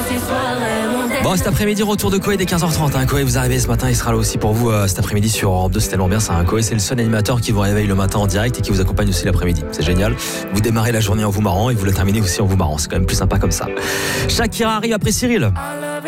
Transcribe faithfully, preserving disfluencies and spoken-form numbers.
Bon, cet après-midi, retour de Coé dès quinze heures trente. Hein. Coé, vous arrivez ce matin, il sera là aussi pour vous euh, cet après-midi sur Europe deux. C'est tellement bien ça. Hein. Coé, c'est le seul animateur qui vous réveille le matin en direct et qui vous accompagne aussi l'après-midi. C'est génial. Vous démarrez la journée en vous marrant et vous la terminez aussi en vous marrant. C'est quand même plus sympa comme ça. Shakira arrive après Cyril.